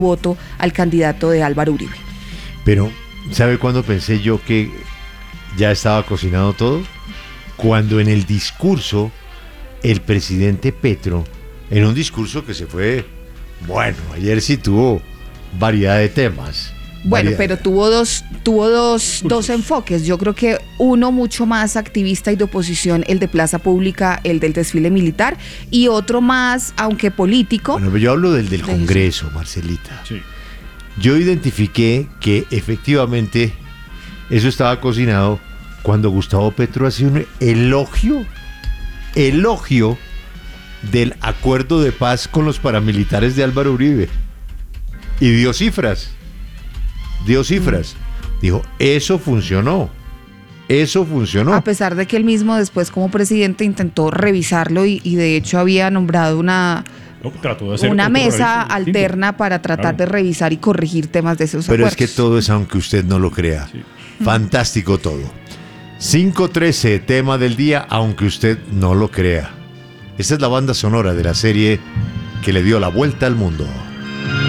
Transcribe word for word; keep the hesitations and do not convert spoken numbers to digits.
voto al candidato de Álvaro Uribe. Pero, ¿sabe cuándo pensé yo que ya estaba cocinado todo? Cuando en el discurso, el presidente Petro, en un discurso que se fue, bueno, ayer sí tuvo variedad de temas. Bueno, variedad. pero tuvo dos, tuvo dos, dos enfoques. Yo creo que uno mucho más activista y de oposición, el de plaza pública, el del desfile militar, y otro más, aunque político. Bueno, yo hablo del del Congreso, Marcelita. Sí. Yo identifiqué que efectivamente eso estaba cocinado cuando Gustavo Petro hacía un elogio, elogio del acuerdo de paz con los paramilitares de Álvaro Uribe. Y dio cifras. Dio cifras. Mm. Dijo, eso funcionó. Eso funcionó. A pesar de que él mismo después como presidente intentó revisarlo y, y de hecho había nombrado una, no, trató de hacer una mesa distinto. alterna para tratar Claro. de revisar y corregir temas de esos Pero acuerdos. es que todo es aunque usted no lo crea. Sí. Fantástico todo. cinco trece, tema del día, aunque usted no lo crea. Esta es la banda sonora de la serie que le dio la vuelta al mundo.